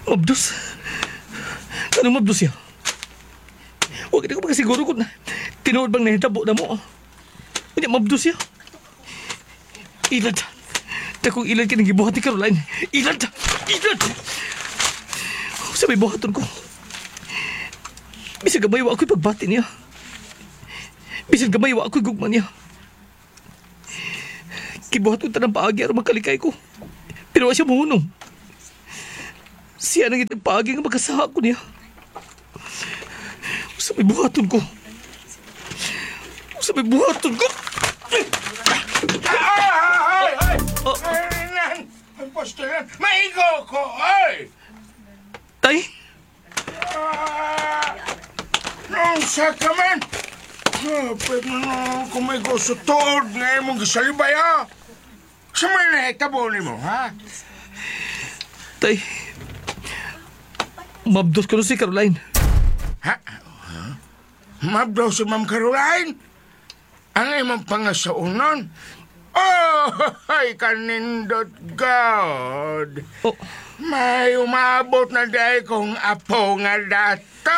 Mabdos? Anong mabdos siya? Huwag na ko magkasiguro kung tinuod bang nahitabo na mo. Hindi, mabdos siya. Ilad. Dakong ilad ka ng gibuhat ni Caroline. Ilad! Ilad! Sabay buhaton ko. Bisan gamay wa ako'y pagbati niya. Bisan gamay wa ako'y gugma niya. Kibuhat ko tanang paagi aron magkalikay ko. Pero wa siya mahunong. Siya nang itang paagi nga magkasaha ko niya. Sabay buhaton ko. Sabay buhaton ko. Ay! Ang postulan, maigo ko, ay! Tay? Nung sa kaman, pwede mo kung may gusto tood na mong gisalibay, ha? Sa may nahitabo ni mo, ha? Tay, mabdos ko na si Caroline. Ha? Mabdaw si Ma'am Caroline? Ang imong pangasaunon? Oh, ay kanindot God. Oh, May umabot na dahil kong apo nga dato.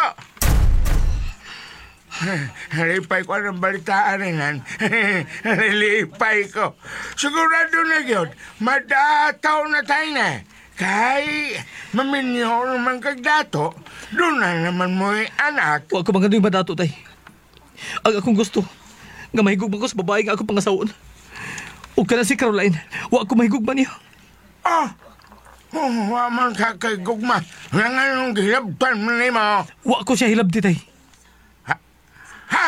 Halipay ko ang balitaan rin. Halipay ko. Sigurado na yun, madataw na tayo na. Kay maminyo naman kag dato, doon na naman mo anak. huwag ko mga yung madato, tay. Ang akong gusto, nga mahigugman ko sa babae nga ako pangasaon. Huwag ka na si Caroline, huwag ko mahigugman niya. Waman ka kay gugma. Nga anong gilabtan mo ni mo. Huwag ko siya hilabdi, tay. Ha?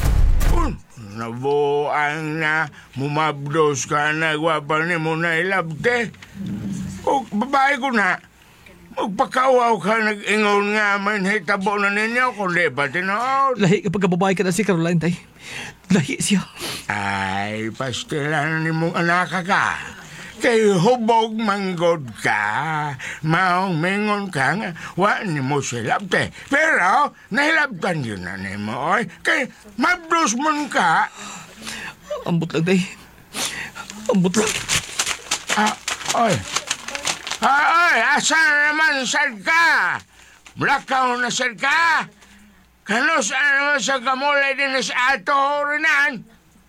Nabuang na mumabdos ka na gwapa ni mo na ilabte. O babae ko na, magpakawaw ka nag-ingon nga man hitabo na ninyo kundi ba tinood? Lahi kapag babae ka na si Caroline, tay. Lahi siya. Ay, pastilan ni mong anak ka. Kay hubog manggod ka. Maong mingon ka nga, wa ni mo silabte. Pero, nahilabtan yun na ni mo, oy. Kay mabdos mon ka. Ambot lang, tay. Ambot lang. Oy. Oy, asa naman sad ka? Blakaw na sad ka? Kano saan naman sa kamulay din sa ato rinan?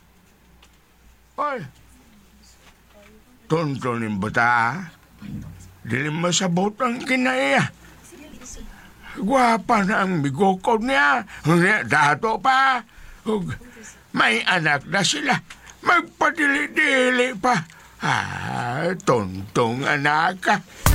Oy. Tonton yung bata, dili masabot ang kinaya. Gwapa na ang bigokod niya. Dato pa. May anak na sila. Magpadili-dili pa. Tontong anak ka.